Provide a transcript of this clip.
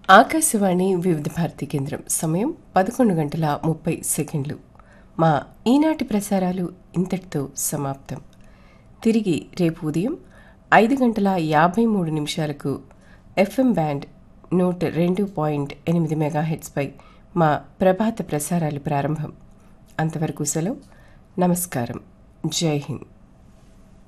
ఆకాశవాణి వివిధ భారతి కేంద్రం. సమయం 11:30. మా ఈనాటి ప్రసారాలు ఇంతటితో సమాప్తం. తిరిగి రేపు ఉదయం 5:53 FM బ్యాండ్ 102.8 మెగాహెర్ట్జ్పై మా ప్రభాత ప్రసారాలు ప్రారంభం. అంతవరకు సెలవు. నమస్కారం. జై హింద్.